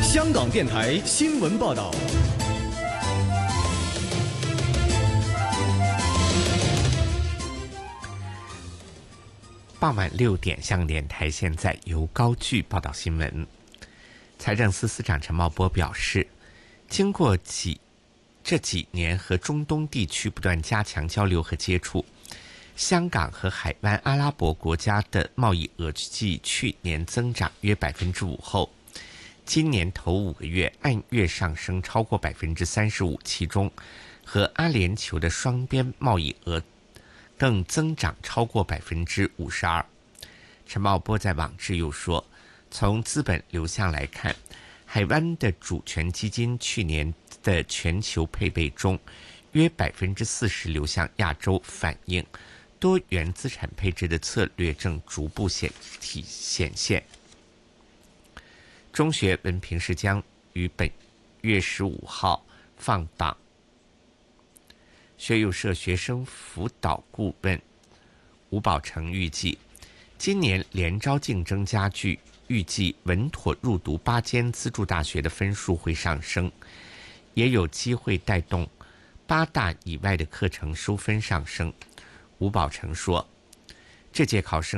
香港电台新闻报道。 傍晚6点，香港电台现在由高炬报道新闻。财政司司长陈茂波表示，经过这几年和中东地区不断加强交流和接触，香港和海湾阿拉伯国家的贸易额继去年增长约 5% 后，今年头5个月按月上升超过 35%， 其中和阿联酋的双边贸易额更增长超过 52%。 陈茂波在网志又说，从资本流向来看，海湾的主权基金去年的全球配备中约 40% 流向亚洲，反映多元资产配置的策略正逐步显现。中学文凭试将于本月15号放榜。学友社学生辅导顾问吴宝成预计，今年联招竞争加剧，预计稳妥入读8间资助大学的分数会上升，也有机会带动8大以外的课程收分上升。吴宝成说，这届考生